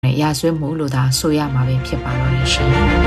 ရာဆွဲမှုလို့သာဆိုရမှာပဲဖြစ်ပါတော့ရှင်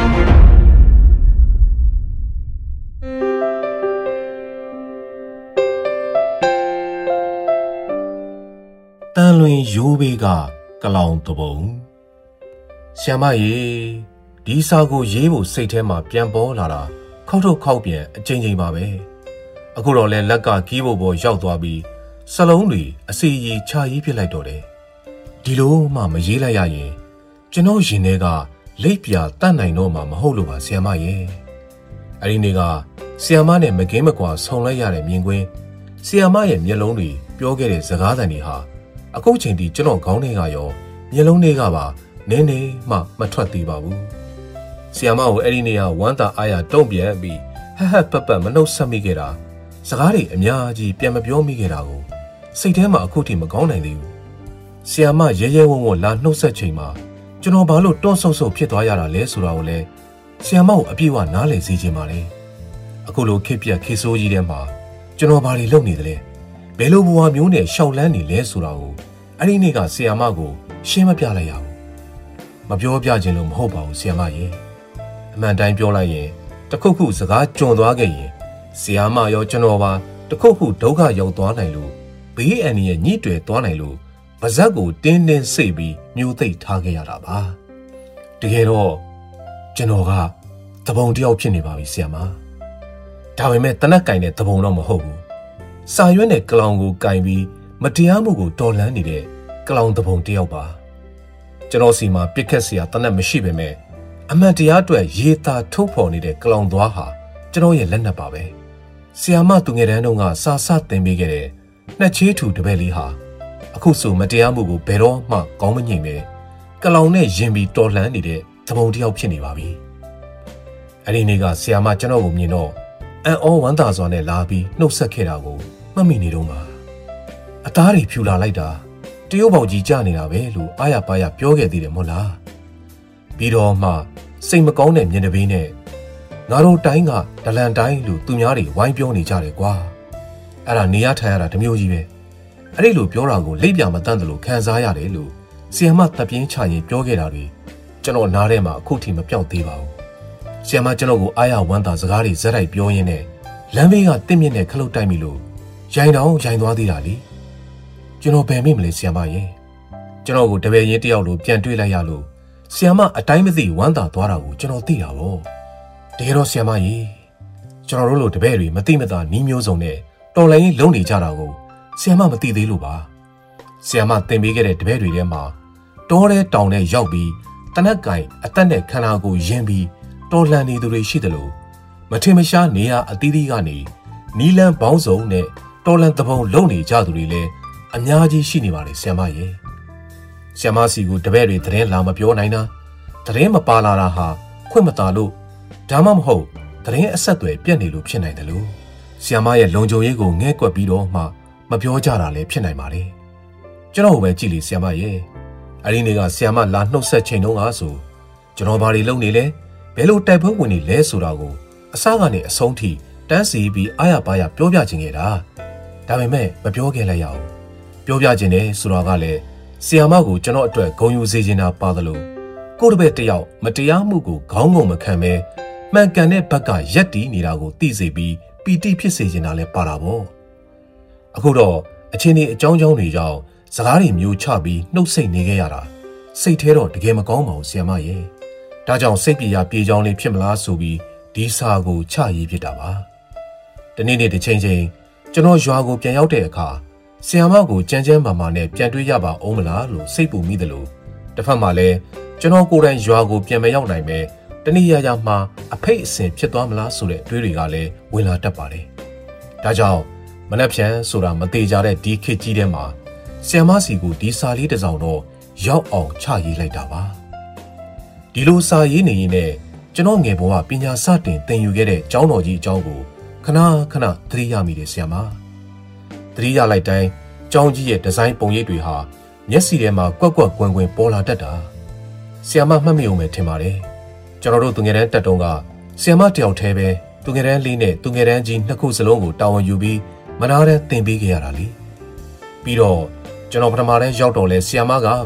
တန်လွင်ရိုးဘေးကကလောင်တပုံဆရာမရေဒီစာကိုရေးဖို့စိတ်ထဲမှာပြန်ပေါ်လာတာခောက်ထုတ်ခောက်ပြန်အချိန်ချင်းပါပဲအခုတော့လဲလက်ကကီးဘုတ်ပေါ်ရောက်သွားပြီးစလုံးတွေအစီအီချရေးပြလိုက်တော့တယ်ဒီလိုမှမရေးလိုက်ရရင်ကျွန်တော်ရင်ထဲကလိပ်ပြတတ်နိုင်တော့မှမဟုတ်လို့ပါဆရာမရေအဲ့ဒီနေ့ကဆရာမနဲ့မကင်းမကွာဆုံလိုက်ရတဲ့မြင်ကွင်းဆရာမရဲ့မျက်လုံးတွေပြောခဲ့တဲ့စကားသံတွေဟာအခုချိန်ထိကျွန်တော်ခေါင်းထဲကရောမျက်လုံးတွေကပါနည်းနည်းမှမထွက်သေးပါဘူးဆရာမကိုအဲ့ဒီနေ့ကဝမ်းသာအားရတုံ့ပြန်ပြီးဟဟပတ်မနှုတ်ဆက်မိခဲ့တာစကားတွေအများကြီးပြန်မပြောမိခဲ့တာကိုစိတ်ထဲမှာအခုထိမကောင်းနိုင်သေးဘူးဆရာမရဲရဲဝံ့ဝံ့လာနှုတ်ဆက်ချိန်မှာကျွန်တော်ဘာလို့တွန့်ဆုတ်ဆုတ်ဖြစ်သွားရတာလဲဆိုတာကိုလည်းဆရာမကိုအပြည့်အဝနားလည်စေချင်ပါလေအခုလိုခေပြက်ခေဆိုးကြီးထဲမှာကျွန်တော်ဘာတွေလုပ်နေသလဲဘယ်လိုဘဝမျိုးနဲ့ရှောက်လန်းနေလဲဆိုတာကိုအဲ့ဒီနေ့ကဆရာမကိုရှင်းမပြလိုက်ရဘူးမပြောပြခြင်းလို့မဟုတ်ပါဘူးဆရာမရေအမှန်တိုင်းပြောလိုက်ရင်တခုခုစကားကျွံသွားခဲ့ရင်ဆရာမရောကျွန်တော်ပါတခုခုဒုက္ခရောက်သွားနိုင်လို့ဘေးအန္တရာယ်ညှိတွယ်သွားနိုင်လို့ပါဇက်ကိုတင်းတင်းစိတ်ပြီးမျိုးသိပ်ထားခဲ့ရတာပါတကယ်တော့ကျွန်တော်ကသဘုံတယောက်ဖြစ်နေပါပြီဆရာမဒါပေမဲ့တနက်ကင်တဲ့သဘုံတော့မဟုတ်ဘူးစာရွက်နဲ့ကလောင်ကိုကင်ပြီးမတရားမှုကိုတော်လှန်နေတဲ့ကလောင်သဘုံတယောက်ပါကျွန်တော်စီမှာပြစ်ခတ်စရာတနက်မရှိပေမဲ့အမှန်တရားအတွက်ရေးသားထုတ်ဖော်နေတဲ့ကလောင်သွားဟာကျွန်တော်ရဲ့လက်နက်ပါပဲဆီယာမသူငယ်တန်းတုန်းကစာစတင်ပေးခဲ့တဲ့နှစ်ချေးထူတပည့်လေးဟာအခုဆိုမတရားမှုကိုဘယ်တော့မှကောင်းမငြိမ်ပဲကလောင်နဲ့ရင်ပြီးတော်လှန်နေတဲ့သဘုံတယောက်ဖြစ်နေပါပြီအဲ့ဒီနေ့ကဆီယာမကျွန်တော်ကိုမြင်တော့အံ့ဩဝမ်းသာစွာနဲ့လာပြီးနှုတ်ဆက်ခဲ့တာကိုမှတ်မိနေတော့မှာအသားတွေဖြူလာလိုက်တာတရုတ်ပေါင်ကြီးကြနေတာပဲလို့အားရပါရပြောခဲ့သေးတယ်မဟုတ်လားပြီးတော့မှစိတ်မကောင်းတဲ့မျက်နှာပေးနဲ့ငါတို့တိုင်းကဒလန်တိုင်းလို့သူများတွေဝိုင်းပြောနေကြတယ်ကွာအဲ့ဒါနေရထိုင်ရတာတမျိုးကြီးပဲအဲ့ဒီလိုပြောတာကိုလိပ်ပြမတတ်တယ်လို့ခံစားရတယ်လို့ဆီယမတပ်ပြင်းချရင်ပြောခဲ့တာတွေကျွန်တော်နားထဲမှာအခုထိမပြောက်သေးပါဘူးဆီယမကျွန်တော်ကိုအားရဝမ်းသာစကားတွေဇက်တိုက်ပြောရင်းနဲ့လမ်းဘေးကတင့်မြင့်နဲ့ခလုတ်တိုက်မိလို့ရိုင်တောင်ရိုင်သွားသေးတာလေကျွန်တော်ဘယ်မိမလဲဆီယမရဲ့ကျွန်တော်ကိုတပည့်ရင်းတယောက်လိုပြန်တွေ့လိုက်ရလို့ဆီယမအတိုင်းမသိဝမ်းသာသွားတာကိုကျွန်တော်သိတာပေါ့တကယ်တော့ဆီယမကြီးကျွန်တော်တို့လိုတပည့်တွေမသိမသာနီးမျိုးစုံနဲ့တော်လိုင်းလုံးနေကြတာကိုဆီယမမသိသေးလို့ပါဆီယမသင်ပေးခဲ့တဲ့တပည့်တွေထဲမှာတောထဲတောင်ထဲရောက်ပြီးတနက်ကင်အသက်နဲ့ခန္ဓာကိုယ်ယဉ်ပြီးတော်လှန်နေသူတွေရှိတယ်လို့မထင်မရှားနေရအသီးသီးကနေနီလန်းပေါင်းစုံနဲ့တော်လှန်သဘုံလုံနေကြသူတွေလည်းအများကြီးရှိနေပါလေဆီယမရဲ့ဆီယမစီကိုတပည့်တွေသတင်းလာမပြောနိုင်တာသတင်းမပါလာတာဟာခွင့်မသာလို့ဒါမှမဟုတ်သတင်းအဆက်အသွယ်ပြတ်နေလို့ဖြစ်နိုင်တယ်လို့ဆီယမရဲ့လုံခြုံရေးကိုငဲ့ကွက်ပြီးတော့မှမပြောကြတာလည်းဖြစ်နိုင်ပါလေကျွန်တော်ပဲကြည့်လေဆီယမရဲ့အဲ့ဒီနေ့ကဆီယမလာနှုတ်ဆက်ချိန်တုန်းကဆိုကျွန်တော်ဘာတွေလုပ်နေလဲဘယ်လိုတိုက်ပွဲဝင်နေလဲဆိုတာကိုအစကနေအဆုံးထိတန်းစီပြီးအားရပါရပြောပြခြင်းခဲ့တာဒါပေမဲ့မပြောခဲ့လိုက်ရအောင်ပြောပြခြင်းနဲ့ဆိုတာကလည်းဆီယမကိုကျွန်တော်အတွက်ဂုဏ်ယူစေချင်တာပါသလိုကိုယ့်တပည့်တယောက်မတရားမှုကိုခေါင်းငုံမခံပဲမှန်ကန်တဲ့ဘက်ကရက်တီးနေတာကိုသိစေပြီးပီတိဖြစ်စေချင်တာလည်းပါတာပေါ့အခုတော့အချင်းဒီအကြောင်းကြောင်းတွေကြောင့်စကားတွေမျိုးချပြီးနှုတ်ဆက်နေခဲ့ရတာစိတ်ထဲတော့တကယ်မကောင်းပါဘူးဆီယမရဲ့ဒါကြောင့်စိတ်ပြေရပြေချောင်းလေးဖြစ်မလားဆိုပြီးဒီစာကိုချရေးဖြစ်တာပါတနေ့နေ့တစ်ချိန်ချင်းကျွန်တော်ရွာကိုပြန်ရောက်တဲ့အခါဆီယမကိုကြမ်းကြမ်းမာမာနဲ့ပြန်တွေ့ရပါအောင်မလားလို့စိတ်ပူမိတယ်လို့တစ်ဖက်မှာလည်းကျွန်တော်ကိုယ်တိုင်ရွာကိုပြန်မရောက်နိုင်ပဲတနေ့ရမှာအဖိတ်အစင်ဖြစ်သွားမလားဆိုတဲ့အတွေးတွေကလည်းဝင်လာတတ်ပါတယ်ဒါကြောင့်မနှက်ဖြန်ဆိုတာမသေးကြတဲ့ဒီခေတ်ကြီးထဲမှာဆီယမစီကိုဒီစာလေးတစ်စောင်တော့ရောက်အောင်ချရေးလိုက်တာပါဒီလိုစာရေးနေရင်နဲ့ကျွန်တော်ငယ်ဘဝပညာစတင်သင်ယူခဲ့တဲ့ကျောင်းတော်ကြီးအကြောင်းကိုခဏခဏသတိရမိတယ်ဆီယမသတိရလိုက်တိုင်းကျောင်းကြီးရဲ့ဒီဇိုင်းပုံရိပ်တွေဟာမျက်စိထဲမှာကွက်ကွက်ကွင်ကွင်ပေါ်လာတတ်တာဆီယမမှတ်မိအောင်ပဲထင်ပါတယ်ကျွန်တော်တို့သူငယ်တန်းတက်တုန်းကဆီယမတယောက်တည်းပဲသူငယ်တန်းလေးနဲ့သူငယ်တန်းကြီးနှစ်ခုစလုံးကိုတာဝန်ယူပြီးမနာတဲ့သင်ပေးခဲ့ရတာလေပြီးတော့ကျွန်တော်ပထမတန်းရောက်တော့လဲဆီယမကပဲ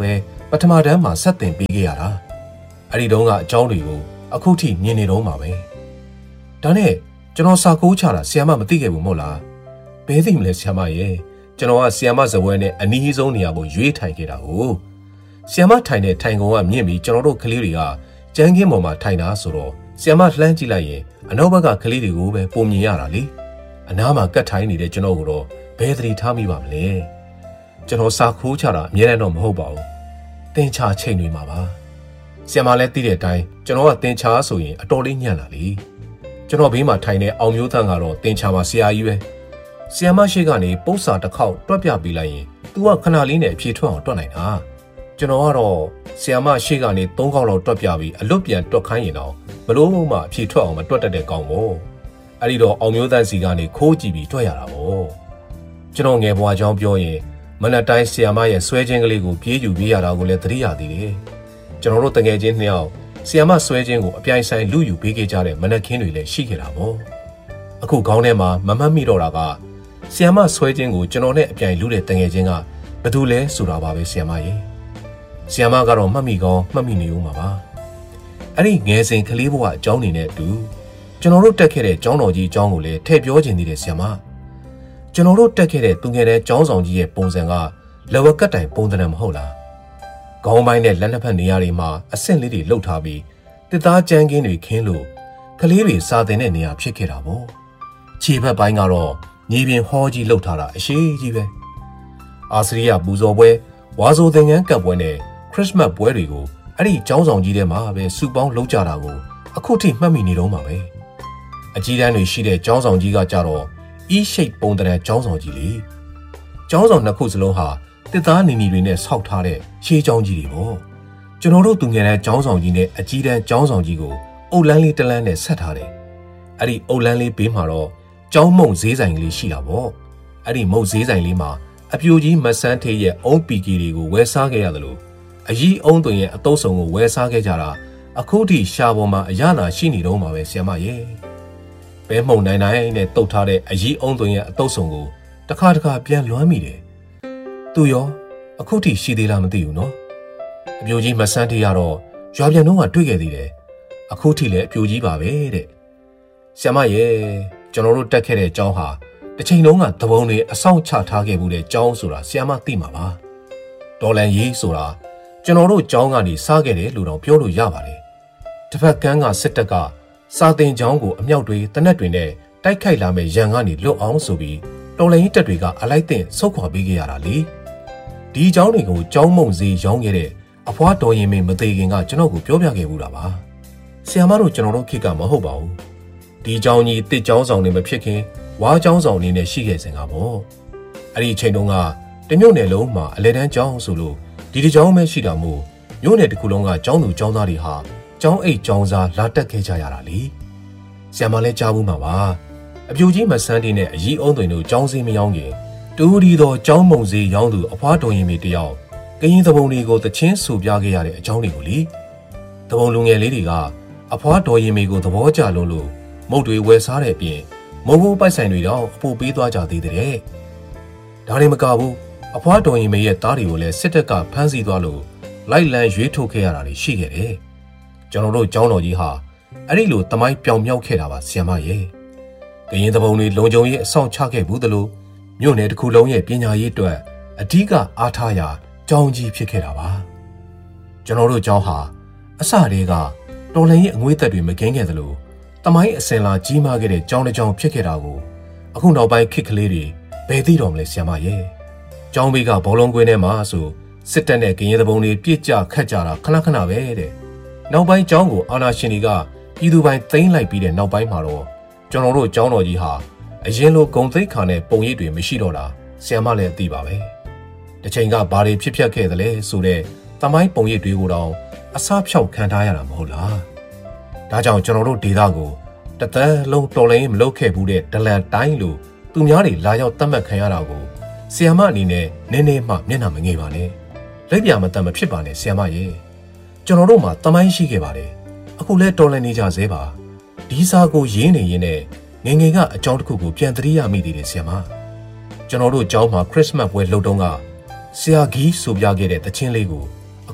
ပထမတန်းမှာဆက်တင်ပေးခဲ့ရတာအဲ့ဒီတုန်းကအကြောင်းတွေကိုအခုထိမြင်နေတော့မှာပဲဒါနဲ့ကျွန်တော်စာခိုးချတာဆီယမမသိခဲ့ဘူးမဟုတ်လားဘယ်သိမလဲဆီယမရဲ့ကျွန်တော်ကဆီယမဇပွဲနဲ့အနီးဆုံးနေရာကိုရွေးထိုင်ခဲ့တာကိုဆီယမထိုင်တဲ့ထိုင်ကုန်ကမြင့်ပြီးကျွန်တော်တို့ကလေးတွေကကြမ်းခင်းပေါ်မှာထိုင်တာဆိုတော့ဆီယမလှမ်းကြည့်လိုက်ရင်အနောက်ဘက်ကကလေးတွေကိုပဲပုံမြင်ရတာလေအနားမှာကတ်ထိုင်နေတဲ့ကျွန်တော်ကတော့ဘယ်သတိထားမိပါမလဲကျွန်တော်စာခိုးချတာအမြဲတမ်းတော့မဟုတ်ပါဘူးတင်ချချိန်တွေမှာပါဆီယမလည်းသိတဲ့အတိုင်းကျွန်တော်ကတင်ချဆိုရင်အတော်လေးညံ့လာလေကျွန်တော်ဘေးမှာထိုင်တဲ့အောင်မျိုးသန့်ကတော့တင်ချမှာဆရာကြီးပဲဆီယမရှိကနေပု္ပ္ပစာတစ်ခေါက်တွက်ပြပေးလိုက်ရင် तू ကခဏလေးနဲ့အဖြေထွက်အောင်တွက်နိုင်တာကျွန်တော်ကတော့ဆီယမရှိကနေ3ခေါက်လောက်တွက်ပြပြီးအလွတ်ပြန်တွက်ခိုင်းရင်တော့ဘလို့မှအဖြေထွက်အောင်မတွက်တတ်တဲ့ကောင်ပေါ့အဲ့ဒီတော့အောင်မျိုးသန့်စီကနေခိုးကြည့်ပြီးတွက်ရတာပေါ့ကျွန်တော်ငယ်ဘွားကြောင်းပြောရင်မနက်တိုင်းဆီယမရဲ့ဆွဲခြင်းကလေးကိုပြေးယူပေးရတာကိုလည်းသတိရသေးတယ်ကျွန်တော်တို့တငယ်ချင်းနှစ်ယောက်ဆီယမဆွဲခြင်းကိုအပြိုင်ဆိုင်လူယူပေးခဲ့ကြတဲ့မနက်ခင်းတွေလည်းရှိခဲ့တာပေါ့အခုခေါင်းထဲမှာမမှတ်မိတော့တာကဆီယမဆွဲခြင်းကိုကျွန်တော်နဲ့အပြိုင်လူတဲ့တငယ်ချင်းကဘယ်သူလဲဆိုတာပါပဲဆီယမရဲ့ဆီယမကတော့မှတ်မိကောင်းမှတ်မိနေဦးမှာပါအဲ့ဒီငယ်စဉ်ကလေးဘဝအကြောင်းနေတဲ့အတူကျွန်တော်တို့တက်ခဲ့တဲ့ကျောင်းတော်ကြီးအကြောင်းကိုလည်းထည့်ပြောချင်သေးတယ်ဆီယမကျွန်တော်တို့တက်ခဲ့တဲ့သူငယ်တဲ့ကျောင်းဆောင်ကြီးရဲ့ပုံစံကလက်ဝက်ကတ်တိုင်ပုံသဏ္ဍာန်မဟုတ်လားခေါင်းပိုင်းနဲ့လက်နှစ်ဖက်နေရာတွေမှာအဆင့်လေးတွေလှုပ်ထားပြီးတစ်သားကြမ်းကင်းတွေခင်းလို့ကလေးတွေစာသင်တဲ့နေရာဖြစ်ခဲ့တာပေါ့ခြေဘက်ပိုင်းကတော့မြေပြင်ဟောကြီးလှုပ်ထားတာအရှိကြီးပဲအာစရိယပူဇော်ပွဲဝါဆိုသင်္ကန်းကပ်ပွဲနဲ့ခရစ်မတ်ပွဲတွေကိုအဲ့ဒီကျောင်းဆောင်ကြီးထဲမှာပဲစုပေါင်းလုပ်ကြတာကိုအခုထိမှတ်မိနေတော့မှာပဲအကြီးတန်းတွေရှိတဲ့ကျောင်းဆောင်ကြီးကကြတော့E-shape ပုံသဏ္ဍာန်ကျောင်းဆောင်ကြီးလေကျောင်းဆောင်နှစ်ခုစလုံးဟာတစ်သားနီနီတွေနဲ့ဆောက်ထားတဲ့ရှေးကျောင်းကြီးတွေပေါ့ကျွန်တော်တို့သူငယ်တဲ့ကျောင်းဆောင်ကြီးနဲ့အကြီးတန်းကျောင်းဆောင်ကြီးကိုအုတ်လန်းလေးတလန်းနဲ့ဆက်ထားတယ်အဲ့ဒီအုတ်လန်းလေးဘေးမှာတော့ကျောင်းမုံဈေးဆိုင်ကလေးရှိတာပေါ့အဲ့ဒီမုံဈေးဆိုင်လေးမှာအပြိုကြီးမဆန်းထေးရဲ့အုံးပီကီတွေကိုဝယ်စားခဲ့ရတယ်လို့အကြီးအုံးသွင်ရဲ့အတုံးစုံကိုဝယ်စားခဲ့ကြတာအခုထိရှာပေါ်မှာအရသာရှိနေတော့မှာပဲဆရာမရဲ့ဘဲမှုန်နိုင်နိုင်နဲ့တုတ်ထားတဲ့အကြီးအုံးသွင်ရဲ့အတုံးစုံကိုတခါတခါပြန်လွမ်းမိတယ်သူရောအခုထိရှိသေးလားမသိဘူးနော်အပြိုကြီးမဆန်းထေးရတော့ရွာပြန်တော့ကတွေ့ခဲ့သေးတယ်အခုထိလည်းအပြိုကြီးပါပဲတဲ့ဆရာမရဲ့ကျွန်တော်တို့တက်ခဲ့တဲ့ကျောင်းဟာတစ်ချိန်လုံးကသဘုံတွေအဆောင်ချထားခဲ့မှုတဲ့ကျောင်းဆိုတာဆရာမသိမှာပါဒေါ်လန်ရေးဆိုတာကျွန်တော်တို့ကျောင်းကနေစားခဲ့တယ်လို့တော့ပြောလို့ရပါတယ်တစ်ဖက်ကန်းကစစ်တပ်ကစာသင်ကျောင်းကိုအမြောက်တွေတနက်တွေနဲ့တိုက်ခိုက်လာမဲ့ရန်ကနေလွတ်အောင်ဆိုပြီးတော်လှန်ရေးတပ်တွေကအလိုက်တင်ဆုတ်ခွာပေးခဲ့ရတာလေဒီကျောင်းတွေကိုကျောင်းမုံစီရောင်းခဲ့တဲ့အဖွားတော်ရင်မင်းမသေးခင်ကကျွန်တော်ကိုပြောပြခဲ့ဘူးတာပါဆရာမတို့ကျွန်တော်တို့ခေတ်ကမဟုတ်ပါဘူးဒီကျောင်းကြီးတစ်ကျောင်းဆောင်နေမဖြစ်ခင်ဝါကျောင်းဆောင်နေနဲ့ရှိခဲ့စဉ်ကပေါ့အဲ့ဒီအချိန်တုန်းကတမြို့နယ်လုံးမှာအလဲတန်းကျောင်းဆိုလို့ဒီတစ်ကျောင်းပဲရှိတာမို့မြို့နယ်တစ်ခုလုံးကကျောင်းသူကျောင်းသားတွေဟာကျောင်းအိတ်ကျောင်းစားလာတက်ခဲ့ကြရတာလေဆရာမလည်းကြားဘူးမှာပါအပြိုကြီးမဆန်းတီနဲ့အကြီးအုံးသွင်တို့ကျောင်းစည်းမရောင်းခင်တူဒီတော့ကျောင်းမုံစည်းရောင်းသူအဖွားတော်ရင်မီတယောက်ကရင်သဘုံတွေကိုတချင်းဆူပြခဲ့ရတဲ့အကြောင်းတွေကိုလေသဘုံလူငယ်လေးတွေကအဖွားတော်ရင်မီကိုသဘောကျလို့မုတ်တွေဝယ်စားတဲ့အပြင်မုံဘူးပိုက်ဆိုင်တွေတော့အပိုပေးသွားကြသေးတယ်ဒါတွေမကဘူးအဖွားတော်ရင်မီရဲ့သားတွေကိုလည်းစစ်တပ်ကဖမ်းဆီးသွားလို့လိုက်လံရွေးထုတ်ခဲ့ရတာတွေရှိခဲ့တယ်ကျွန်တော်တို့ကျောင်းတော်ကြီးဟာအဲ့ဒီလိုတမိုင်းပြောင်မြောက်ခဲ့တာပါဆရာမရဲ့ကရင်သဘုံတွေလုံခြုံရေးအဆောင်ချခဲ့ဘူးသလိုမြို့နယ်တစ်ခုလုံးရဲ့ပညာရေးအတွက်အဓိကအားထားရာကျောင်းကြီးဖြစ်ခဲ့တာပါကျွန်တော်တို့ကျောင်းဟာအစတည်းကတော်လှန်ရေးအငွေးသက်တွေမကင်းခဲ့သလိုတမိုင်းအစင်လာကြီးမားခဲ့တဲ့ကျောင်းတစ်ကျောင်းဖြစ်ခဲ့တာကိုအခုနောက်ပိုင်းခေတ်ကလေးတွေဘယ်သိတော့မလဲဆရာမရဲ့ကျောင်းဘေးကဘောလုံးကွင်းထဲမှာဆိုစစ်တပ်နဲ့ကရင်သဘုံတွေပြစ်ကြခတ်ကြတာခဏခဏပဲတဲ့နောက်ပိုင်းကျောင်းကိုအာဏာရှင်တွေကပြည်သူပိုင်းသိမ်းလိုက်ပြီးတဲ့နောက်ပိုင်းမှာတော့ကျွန်တော်တို့ကျောင်းတော်ကြီးဟာအရင်လိုဂုံသိက္ခာနဲ့ပုံရိပ်တွေမရှိတော့တာဆရာမလည်းသိပါပဲတစ်ချိန်ကဘာတွေဖြစ်ပျက်ခဲ့သလဲဆိုတဲ့တမိုင်းပုံရိပ်တွေကိုတော့အစားဖြောက်ခံထားရတာမဟုတ်လားဒါကြောင့်ကျွန်တော်တို့ဒေသကိုတသက်လုံးတော်လိုင်းမလုပ်ခဲ့ဘူးတဲ့ဒလန်တိုင်းလိုသူများတွေလာရောက်တတ်မှတ်ခံရတာကိုဆီယမအနေနဲ့နည်းနည်းမှမျက်နှာမငယ်ပါနဲ့လက်ပြမတတ်မဖြစ်ပါနဲ့ဆီယမရဲ့ကျွန်တော်တို့မှာတမိုင်းရှိခဲ့ပါတယ်အခုလဲတော်လန်နေကြသေးပါဒီစာကိုရေးနေရင်နဲ့ငငယ်ကအကြောင်းတစ်ခုကိုပြန်သတိရမိသေးတယ်ဆီယမကျွန်တော်တို့ကျောင်းမှာခရစ်စမတ်ပွဲလုပ်တုန်းကဆရာဂီးဆိုပြခဲ့တဲ့တခြင်းလေးကိုအခု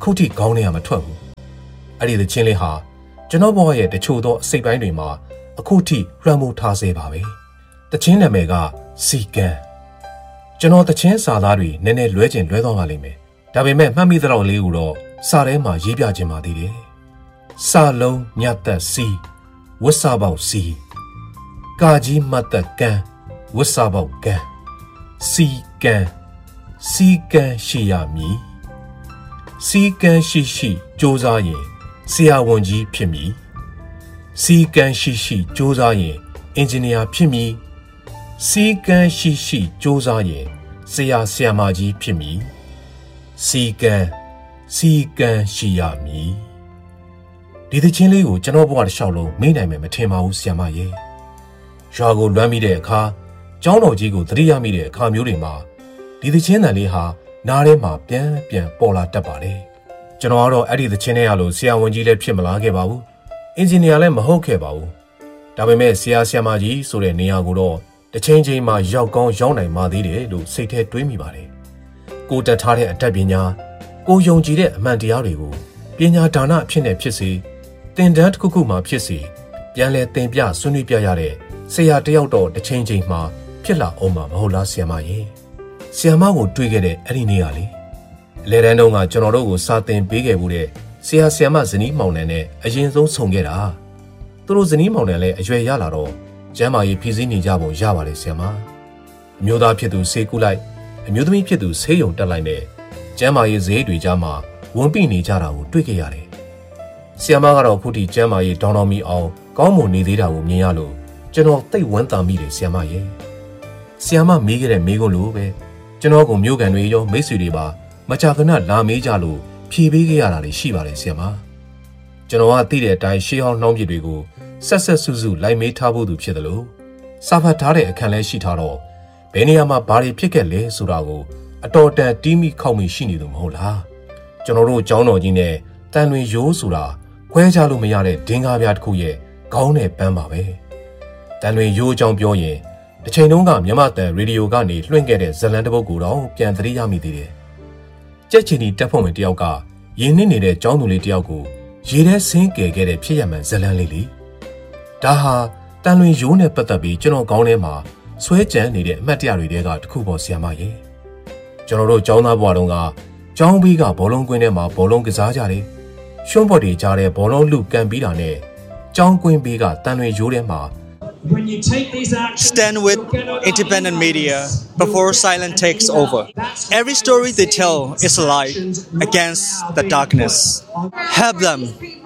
အခုထိခေါင်းထဲကမထွက်ဘူးအဲ့ဒီသချင်းလေးဟာကျွန်တော်ဘဝရဲ့တချို့သောအစိတ်ပိုင်းတွေမှာအခုထိလွှမ်းမိုးထားစေပါပဲသချင်းနာမည်ကစီကံကျွန်တော်သချင်းစာသားတွေနည်းနည်းလွဲချင်လွဲသွားပါလိမ့်မယ်ဒါပေမဲ့မှတ်မိသလောက်လေးကိုတော့စာထဲမှာရေးပြခြင်းပါသေးတယ်စာလုံးညတ်သက်စီဝတ်စာပေါက်စီကာကြီးမတ်သက်ကံဝတ်စာပေါက်ကံစီကံစီကံရှိရမည်စီကံရှိရှိစ조사ရင်ဆရာဝန်ကြီးဖြစ်မည်စီကံရှိရှိစ조사ရင်အင်ဂျင်နီယာဖြစ်မည်စီကံရှိရှိစ조사ရင်ဆရာဆရာမကြီးဖြစ်မည်စီကံရှိရမည်ဒီသချင်းလေးကိုကျွန်တော်ဘဝတစ်လျှောက်လုံးမေ့နိုင်မယ်မထင်ပါဘူးဆရာမရဲ့ရွာကိုလွမ်းမိတဲ့အခါကျောင်းတော်ကြီးကိုသတိရမိတဲ့အခါမျိုးတွေမှာဒီသချင်းတန်လေးဟာနားထဲမှာပြန်ပေါ်လာတတ်ပါတယ်ကျွန်တော်ကတော့အဲ့ဒီသချင်းထဲရလို့ဆရာဝန်ကြီးလည်းဖြစ်မလာခဲ့ပါဘူးအင်ဂျင်နီယာလည်းမဟုတ်ခဲ့ပါဘူးဒါပေမဲ့ဆရာဆရာမကြီးဆိုတဲ့နေရာကိုတော့တစ်ချိန်ချိန်မှာရောက်ကောင်းရောက်နိုင်မှသေးတယ်လို့စိတ်ထဲတွေးမိပါတယ်ကိုတက်ထားတဲ့အတတ်ပညာကိုယုံကြည်တဲ့အမှန်တရားတွေကိုပညာဒါနအဖြစ်နဲ့ဖြစ်စေသင်တန်းတစ်ခုခုမှဖြစ်စေပြန်လဲသင်ပြဆွေးနွေးပြရတဲ့ဆရာတယောက်တော့တစ်ချိန်ချိန်မှာဖြစ်လာအောင်မှာမဟုတ်လားဆရာမရဲ့ဆရာမကိုတွေးခဲ့တဲ့အဲ့ဒီနေ့ကလေအလဲတန်းတုန်းကကျွန်တော်တို့ကိုစာသင်ပေးခဲ့မှုတဲ့ဆရာဆရာမဇနီးမောင်နှံနဲ့အရင်ဆုံးဆုံခဲ့တာသူတို့ဇနီးမောင်နှံလည်းအရွယ်ရလာတော့ကျမ်းမာရေးဖြည့်ဆည်းနေကြပုံရပါတယ်ဆရာမအမျိုးသားဖြစ်သူဆေးကုလိုက်အမျိုးသမီးဖြစ်သူဆေးရုံတက်လိုက်နဲ့ကျမ်းမာရေးဈေးတွေကြားမှာဝန်ပိနေကြတာကိုတွေ့ခဲ့ရတယ်ဆရာမကတော့ခုထိကျမ်းမာရေးဒေါင်းတော်မီအောင်ကောင်းမွန်နေသေးတာကိုမြင်ရလို့ကျွန်တော်သိဝမ်းသာမိတယ်ဆရာမရဲ့ဆရာမမေးခဲ့တဲ့မေးခွန်းလိုပဲကျွန်တော်ကိုမျိုးကန်တွေရောမိတ်ဆွေတွေပါမကြာခဏလာမေးကြလို့ဖြေပေးခဲ့ရတာတွေရှိပါတယ်ဆရာမကျွန်တော်ကသိတဲ့အတိုင်းရှေးဟောင်းနှောင်းပြတွေကိုဆက်စုစုလိုက်မေးထားဖို့သူဖြစ်တယ်လို့စာဖတ်ထားတဲ့အခန်းလဲရှိထားတော့ဘယ်နေရာမှာဘာတွေဖြစ်ခဲ့လဲဆိုတာကိုအတော်တန်တီးမိခောက်မိရှိနေသူမဟုတ်လားကျွန်တော်တို့ကျောင်းတော်ကြီးနဲ့တန်လွင်ရိုးဆိုတာခွဲခြားလို့မရတဲ့ဒင်္ဂါပြားတစ်ခုရဲ့ခေါင်းနဲ့ပန်းပါပဲတန်လွင်ရိုးအကြောင်းပြောရင်တစ်ချိန်တုန်းကမြန်မာတန်ရေဒီယိုကနေလွှင့်ခဲ့တဲ့ဇလန်တစ်ပုဒ်ကိုတော့ပြန်သတိရမိသေးတယ်ကြက်ချီနီတက်ဖို့ဝင်တယောက်ကရင်းနှီးနေတဲ့ကျောင်းသူလေးတယောက်ကိုရေထဲဆင်းကယ်ခဲ့တဲ့ဖြစ်ရမှန်ဇလန်လေးလေဒါဟာတန်လွင်ရိုးနဲ့ပတ်သက်ပြီးကျွန်တော်ခေါင်းထဲမှာဆွဲကြံနေတဲ့အမှတ်တရတွေတဲကတစ်ခုပေါ်ဆရာမရဲ့ကျွန်တော်တို့ကျောင်းသားဘဝတုန်းကကျောင်းဘေးကဘောလုံးကွင်းထဲမှာဘောလုံးကစားကြတယ်ရှုံးပေါ်တွေကြားတဲ့ဘောလုံးလူကန်ပြီးတာနဲ့ကျောင်းကွင်းဘေးကတန်လွင်ရိုးထဲမှာ Stand with independent media before silence takes over. Every story they tell is a light against the darkness. Help them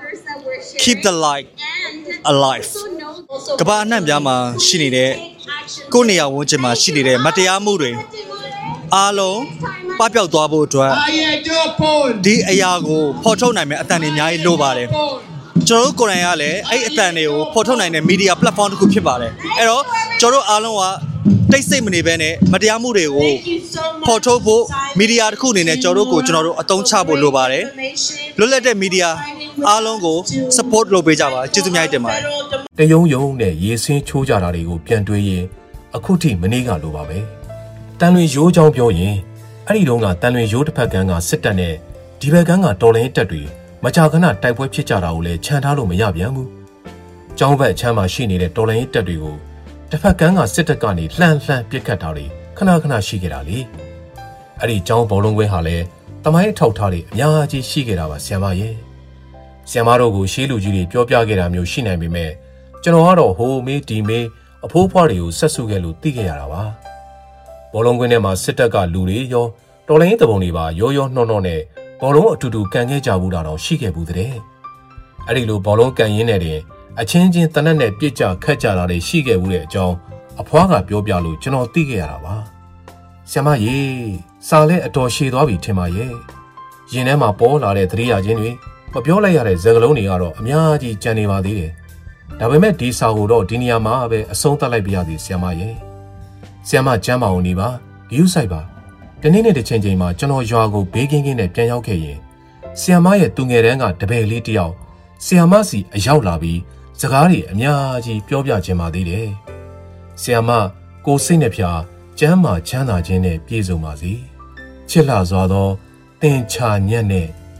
keep the light alive. ကမ္ဘာအနှံ့ပြားမှာရှိနေတဲ့ကိုယ့်နေရာဝန်းကျင်မှာရှိနေတဲ့မတရားမှုတွေအားလုံးပပျောက်သွားဖို့အတွက်ဒီအရာကိုဖော်ထုတ်နိုင်မယ့်အသံတွေအများကြီးလိုပါတယ်ကျွန်တော်တို့ကိုယ်တိုင်ကလည်းအဲ့အသံတွေကိုဖော်ထုတ်နိုင်တဲ့ media platform တစ်ခုဖြစ်ပါတယ်အဲ့တော့ကျွန်တော်တို့အားလုံးကတိတ်ဆိတ်မနေဘဲနဲ့မတရားမှုတွေကိုဖော်ထုတ်ဖို့ media တစ်ခုအနေနဲ့ကျွန်တော်တို့အသုံးချဖို့လိုပါတယ်လွတ်လပ်တဲ့ media အားလုံးကို support လုပ်ပေးကြပါကျေးဇူးများတင်ပါတယ်တယုံယုံနဲ့ရေဆင်းချိုးကြတာတွေကိုပြန်တွေးရင်အခုထိမနေ့ကလိုပါပဲတန်လွင်ရိုးချောင်းပြောရင်အဲ့ဒီတုန်းကတန်လွင်ရိုးတစ်ဖက်ကန်းကစစ်တပ်နဲ့ဒီဘက်ကန်းကတော်လိုင်းတပ်တွေမကြာခဏတိုက်ပွဲဖြစ်ကြတာကိုလည်းခြံထားလို့မရပြန်ဘူး။ကျောင်းဘက်အချမ်းမှာရှိနေတဲ့တော်လိုင်းတပ်တွေကိုတစ်ဖက်ကန်းကစစ်တပ်ကနေလှမ်းပစ်ခတ်တာတွေခဏရှိခဲ့တာလေ။အဲ့ဒီကျောင်းဘောလုံးကွင်းဟာလည်းတမိုင်းထောက်ထားတွေအများကြီးရှိခဲ့တာပါဆရာမရဲ့။ဆရာမတို့ကိုရှေးလူကြီးတွေပြောပြခဲ့တာမျိုးရှိနိုင်ပေမဲ့ကျွန်တော်ကတော့ဟိုမေးဒီမေးအဖိုးဖွားတွေကိုဆက်စုခဲ့လို့သိခဲ့ရတာပါ။ဘောလုံးကွင်းထဲမှာစစ်တပ်ကလူတွေရောတော်လိုင်းတပုံတွေပါရောနှောနဲ့ဘောလုံးအတူတူကန်ခဲ့ကြဘူးတာတော့ရှိခဲ့ဘူးတဲ့အဲ့ဒီလိုဘောလုံးကန်ရင်းနဲ့တင်အချင်းချင်းတနက်နဲ့ပြစ်ကြခတ်ကြတာတွေရှိခဲ့ဘူးတဲ့အကြောင်းအဖွားကပြောပြလို့ကျွန်တော်သိခဲ့ရတာပါဆရာမရေစာလဲအတော်ရှည်သွားပြီထင်ပါရဲ့ရင်ထဲမှာပေါ်လာတဲ့သတိရခြင်းတွေမပြောလိုက်ရတဲ့စကားလုံးတွေကတော့အများကြီးကြံနေပါသေးတယ်ဒါပေမဲ့ဒီစာကိုတော့ဒီနေရာမှာပဲအဆုံးသတ်လိုက်ပြရစီဆရာမရဲ့ဆရာမကျမ်းပါအောင်နေပါဂရုစိုက်ပါတနေ့နဲ့တစ်ချိန်ချိန်မှာကျွန်တော်ရွာကိုဘေးကင်းနဲ့ပြန်ရောက်ခဲ့ရင်ဆီယမရဲ့သူငယ်တန်းကတပည့်လေးတယောက်ဆီယမစီအရောက်လာပြီးစကားတွေအများကြီးပြောပြခြင်းပါသေးတယ်။ဆီယမကိုစိတ်နှဖျားကျမ်းမာချမ်းသာခြင်းနဲ့ပြည့်စုံပါစေ။ချစ်လှစွာသောသင်္ချာညက်နဲ့တ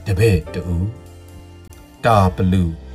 တပည့်တူတာပလူ